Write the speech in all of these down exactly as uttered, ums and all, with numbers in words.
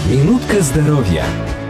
Минутка здоровья.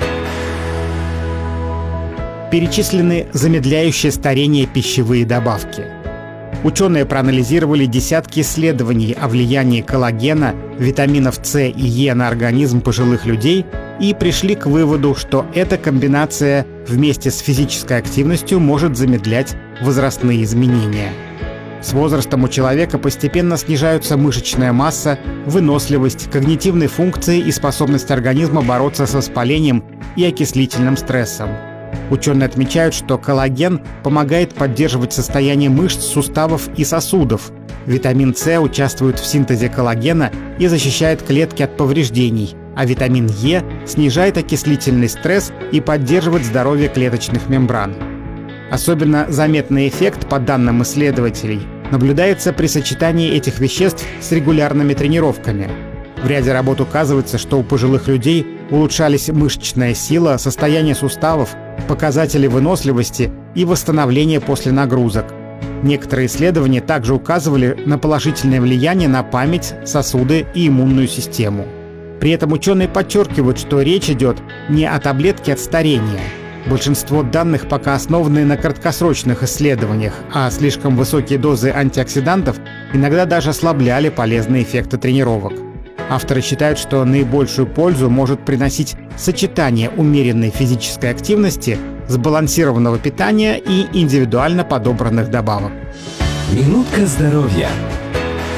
Перечислены замедляющие старение пищевые добавки. Ученые проанализировали десятки исследований о влиянии коллагена, витаминов С и Е на организм пожилых людей и пришли к выводу, что эта комбинация вместе с физической активностью может замедлять возрастные изменения. С возрастом у человека постепенно снижаются мышечная масса, выносливость, когнитивные функции и способность организма бороться с воспалением и окислительным стрессом. Ученые отмечают, что коллаген помогает поддерживать состояние мышц, суставов и сосудов. Витамин С участвует в синтезе коллагена и защищает клетки от повреждений, а витамин Е снижает окислительный стресс и поддерживает здоровье клеточных мембран. Особенно заметный эффект, по данным исследователей, наблюдается при сочетании этих веществ с регулярными тренировками. В ряде работ указывается, что у пожилых людей улучшались мышечная сила, состояние суставов, показатели выносливости и восстановление после нагрузок. Некоторые исследования также указывали на положительное влияние на память, сосуды и иммунную систему. При этом ученые подчеркивают, что речь идет не о таблетке от старения. Большинство данных пока основаны на краткосрочных исследованиях, а слишком высокие дозы антиоксидантов иногда даже ослабляли полезные эффекты тренировок. Авторы считают, что наибольшую пользу может приносить сочетание умеренной физической активности, сбалансированного питания и индивидуально подобранных добавок. Минутка здоровья.